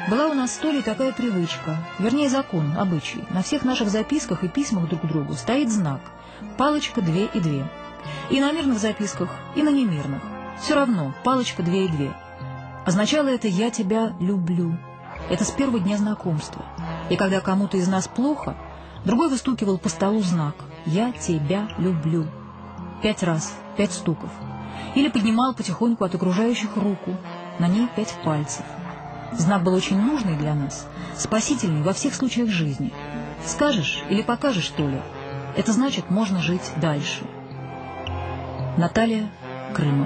Была у нас с Толей такая привычка, вернее закон, обычай. На всех наших записках и письмах друг к другу стоит знак «палочка 2 и 2». И на мирных записках, и на немирных. Все равно палочка 2 и 2. Означало это «я тебя люблю». Это с первого дня знакомства. И когда кому-то из нас плохо, другой выстукивал по столу знак «я тебя люблю». 5 раз, 5 стуков. Или поднимал потихоньку от окружающих руку, на ней 5 пальцев. Знак был очень нужный для нас, спасительный во всех случаях жизни. Скажешь или покажешь, Толя, это значит, можно жить дальше. Наталья Крымова.